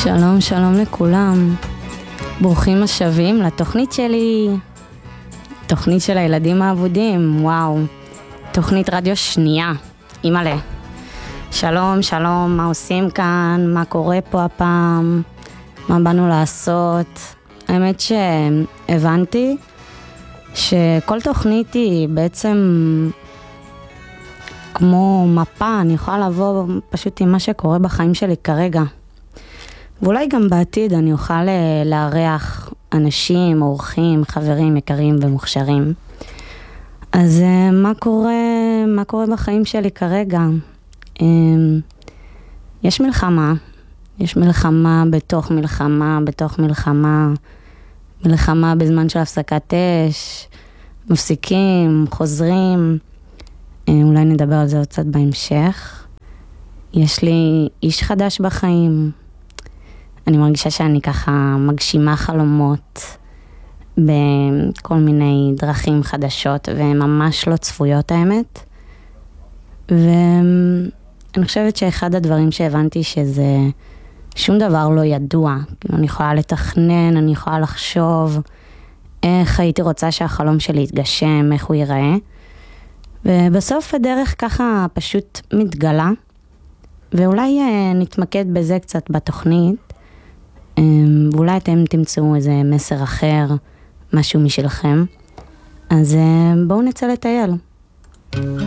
שלום, שלום לכולם. ברוכים השבים לתוכנית שלי. תוכנית של הילדים האבודים, וואו. תוכנית רדיו שנייה, אימא'לה. שלום, שלום, מה עושים כאן? מה קורה פה הפעם? מה באנו לעשות? האמת שהבנתי שכל תוכנית היא בעצם כמו מפה, אני יכולה לבוא פשוט עם מה שקורה בחיים שלי כרגע. ואולי גם בעתיד אני אוכל לארח אנשים, אורחים, חברים יקרים ומוכשרים. אז מה קורה בחיים שלי כרגע? יש מלחמה. יש מלחמה בתוך מלחמה, בתוך מלחמה. מלחמה בזמן של הפסקת אש. מפסיקים, חוזרים. אולי נדבר על זה עוד קצת בהמשך. יש לי איש חדש בחיים. אני מרגישה שאני ככה מגשימה חלומות בכל מיני דרכים חדשות וממש לא צפויות האמת. ואני חושבת שאחד הדברים שהבנתי שזה שום דבר לא ידוע. אני יכולה לתכנן, אני יכולה לחשוב איך הייתי רוצה שהחלום שלי יתגשם, איך הוא ייראה. ובסוף הדרך ככה פשוט מתגלה. ואולי נתמקד בזה קצת בתוכנית. ואולי אתם תמצאו איזה מסר אחר, משהו משלכם. אז בואו נצא לטייל.